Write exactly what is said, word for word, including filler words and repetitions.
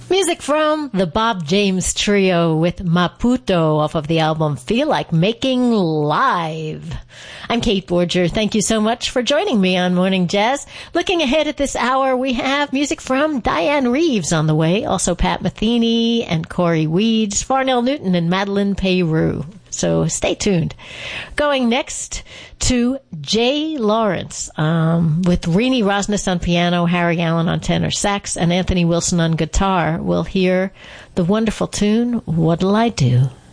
Music from the Bob James Trio with Maputo off of the album Feel Like Making Live. I'm Kate Borger. Thank you so much for joining me on Morning Jazz. Looking ahead at this hour, we have music from Diane Reeves on the way, also Pat Metheny and Corey Weeds, Farnell Newton and Madeline Peyroux. So stay tuned. Going next to Jay Lawrence um, with Rini Rosnes on piano, Harry Allen on tenor sax, and Anthony Wilson on guitar. We'll hear the wonderful tune, What'll I Do?